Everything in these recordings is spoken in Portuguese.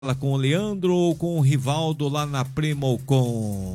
Fala com o Leandro ou com o Rivaldo lá na Primocom.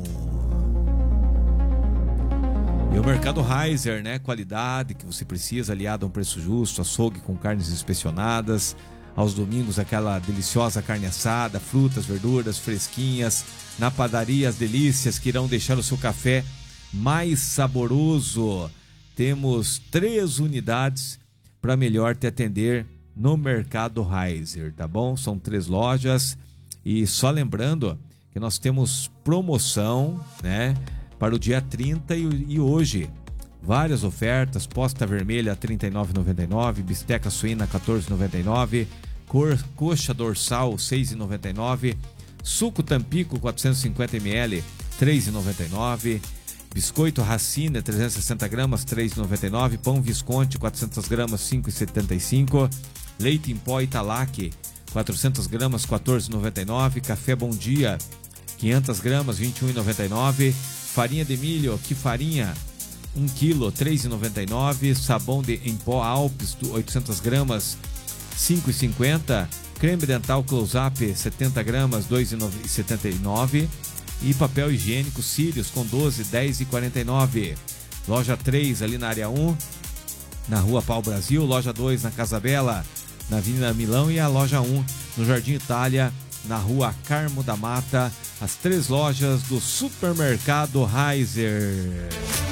E o Mercado Heiser, né? Qualidade que você precisa, aliado a um preço justo, açougue com carnes inspecionadas. Aos domingos, aquela deliciosa carne assada, frutas, verduras fresquinhas. Na padaria, as delícias que irão deixar o seu café mais saboroso. Temos 3 unidades para melhor te atender no Mercado Heiser, tá bom? São 3 lojas e só lembrando que nós temos promoção, né? Para o dia 30 e hoje. Várias ofertas, posta vermelha R$ 39,99, bisteca suína R$ 14,99, coxa dorsal R$ 6,99, suco Tampico 450ml R$ 3,99, biscoito Racine 360 gramas R$ 3,99, pão Visconti 400 gramas R$ 5,75, leite em pó Italac 400 gramas R$ 14,99, café Bom Dia 500 gramas R$ 21,99, farinha de milho Que Farinha 1 kg R$ 3,99, sabão em pó Alpes 800 gramas R$ 5,50, creme dental Close-Up 70 gramas R$ 2,79 e papel higiênico Sirius com 12 R$ 10,49. Loja 3 ali na área 1, na Rua Pau Brasil, loja 2 na Casa Bela, na Avenida Milão, e a loja 1 no Jardim Itália, na Rua Carmo da Mata, as 3 lojas do Supermercado Heiser.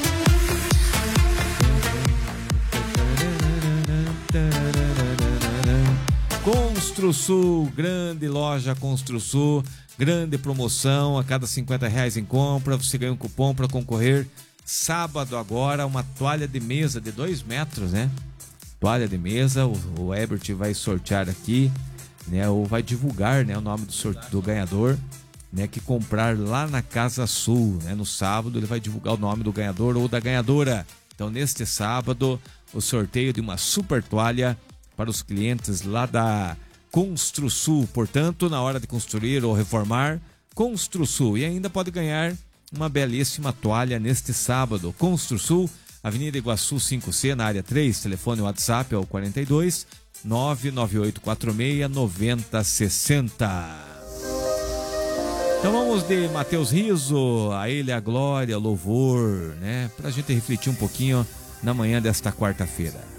Construsul, grande loja Construsul, grande promoção, a cada R$50 em compra, você ganha um cupom para concorrer. Sábado agora, uma toalha de mesa de 2 metros, né? Toalha de mesa, o Ebert vai sortear aqui, né? Ou vai divulgar, né, o nome do ganhador, né? Que comprar lá na Casa Sul, né? No sábado ele vai divulgar o nome do ganhador ou da ganhadora. Então neste sábado, o sorteio de uma super toalha para os clientes lá da Construsul. Portanto, na hora de construir ou reformar, Construsul. E ainda pode ganhar uma belíssima toalha neste sábado. Construsul, Avenida Iguaçu 5C, na área 3. Telefone WhatsApp é o 42 99846 9060. Então vamos de Matheus Riso, a ele a glória, louvor, né? Pra gente refletir um pouquinho na manhã desta quarta-feira.